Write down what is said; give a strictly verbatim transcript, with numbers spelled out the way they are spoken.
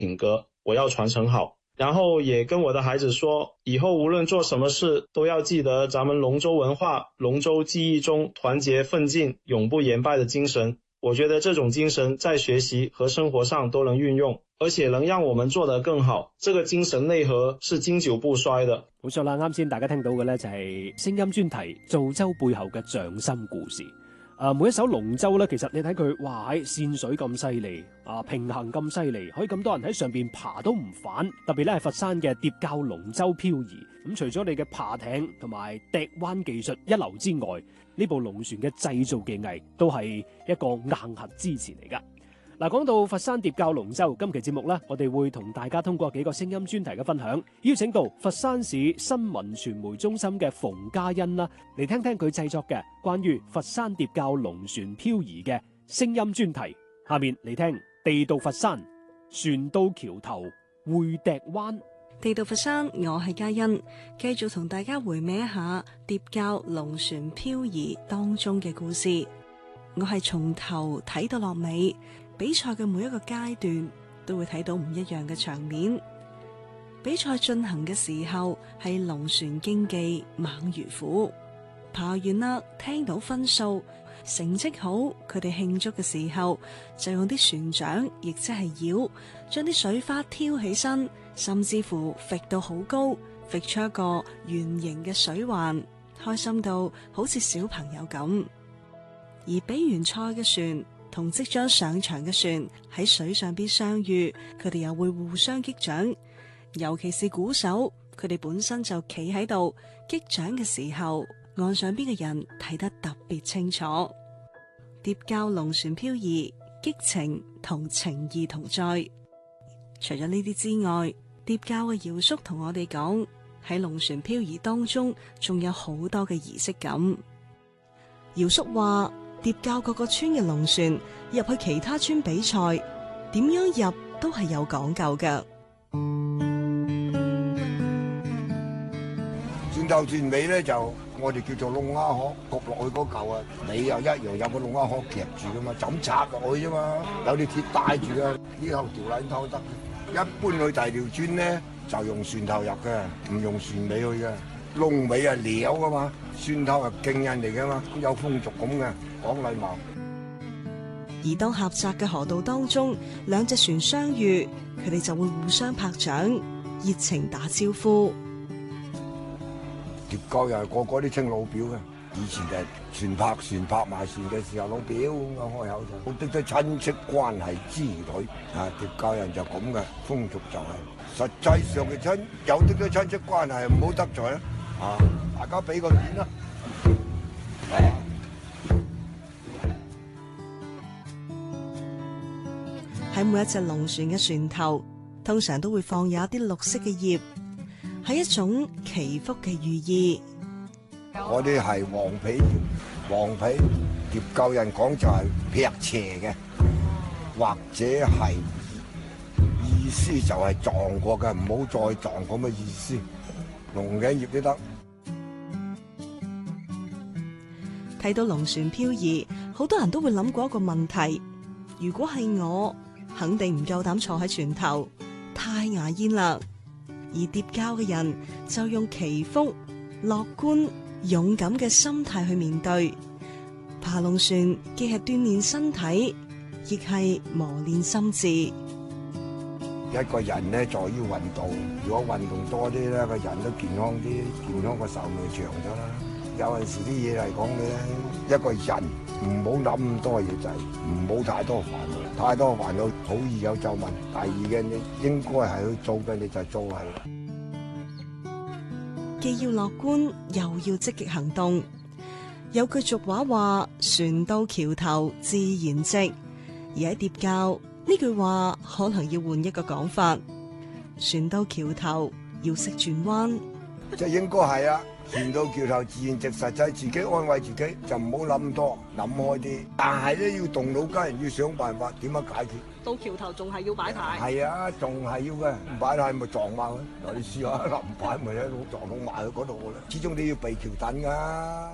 品格，我要傳承好。然後也跟我的孩子說，以後無論做什麼事，都要記得咱們龍舟文化、龍舟記憶中團結奮進、永不言敗的精神。我覺得這種精神在學習和生活上都能運用，而且能讓我們做得更好。這個精神內核是經久不衰的。 冇錯啦，啱先大家聽到嘅呢就係聲音專題造舟背後嘅匠心故事。啊，每一艘龍舟咧，其實你睇佢，哇，喺線水咁犀利，啊，平衡咁犀利，可以咁多人喺上邊爬都唔反。特別咧係佛山嘅疊滘龍舟漂移，咁除咗你嘅爬艇同埋笛灣技術一流之外，呢部龍船嘅製造技藝都係一個硬核支持嚟噶。嗱，講到佛山疊滘龍舟，今期節目呢，我哋會同大家通過幾個聲音專題嘅分享，邀請到佛山市新聞傳媒中心嘅馮嘉欣啦，嚟聽聽佢製作嘅關於佛山疊滘龍船漂移嘅聲音專題。下面嚟聽地道佛山，船到橋頭會笛灣。 地道佛山，我係嘉欣，繼續同大家回味一下疊滘龍船漂移當中嘅故事。我係從頭睇到落尾。比賽嘅每一個階段都會睇到唔一樣嘅場面。比賽進行嘅時候係龍船競技猛如虎，爬完啦，聽到分數成績好，佢哋慶祝嘅時候就用啲船槳，亦即係舀，將啲水花挑起身，甚至乎揈到好高，揈出一個圓形嘅水環，開心到好似小朋友咁。而比完賽嘅船同即將上場嘅船喺水上邊相遇，佢哋又會互相擊掌。尤其是鼓手，佢哋本身就企喺度擊掌嘅時候，岸上邊嘅人睇得特別清楚。疊滘龍船漂移，激情同情義同在。除咗呢啲之外，疊滘嘅姚叔同我哋講，喺龍船漂移當中仲有好多嘅儀式感。姚叔話，疊滘各個村嘅龍船入去其他村比賽，點樣入都係有講究嘅。 船頭船尾咧就我哋叫做龍蝦殼，焗落去嗰嚿啊，你又一樣有個龍蝦殼夾住噶嘛，就咁插落去啫嘛，有啲鐵帶住噶，呢後條纜偷得。一般去第二條村咧就用船頭入嘅，唔用船尾去嘅。龍尾係撩噶嘛，船頭係勁人嚟噶嘛，有風俗咁嘅，講禮貌。 而當狹窄嘅河道當中，兩隻船相遇，佢哋就會互相拍掌，熱情打招呼。 疊滘又係個個都稱老表嘅，以前就係船拍船拍埋船嘅時候老表咁樣開口就，好啲都親戚關係之類啊，疊滘人就咁嘅風俗就係、是，實際上嘅親有啲都親戚關係唔好得罪啦，啊，大家俾個面啦。 喺每一隻龍船嘅船頭，通常都會放有一啲綠色嘅葉，係一種祈福嘅寓意。 嗰啲係黃皮，黃皮疊滘人講就係劈邪嘅，或者係意思就係撞過嘅，唔好再撞咁嘅意思。龍頸葉都得。 睇到龍船漂移，好多人都會諗過一個問題：如果係我，肯定唔夠膽坐喺船頭，太牙煙啦。而疊滘嘅人就用祈福、樂觀、勇敢嘅心態去面對。爬龍船既係鍛煉身體，亦係磨練心智。 一個人咧在於運動，如果運動多啲咧，個人都健康啲，健康個壽命長咗啦。有陣時啲嘢嚟講咧，一個人唔好諗咁多嘢就係唔好太多煩惱，太多煩惱好易有皺紋。第二嘅你應該係去做嘅，你就做係。 既要樂觀，又要積極行動。有句俗話話：船到橋頭自然直。而喺疊滘呢句話，可能要換一個講法：船到橋頭要識轉彎。 即係應該係啊！船到橋頭自然直，實際自己安慰自己，就唔好諗咁多，諗開啲。但係咧要動腦筋，要想辦法點樣解決。 到橋頭仲係要擺牌。 係啊，仲係要嘅，唔擺牌咪撞埋佢。嗱，你試下，唔擺咪一路撞到埋去嗰度咧。始終你要避橋墩㗎。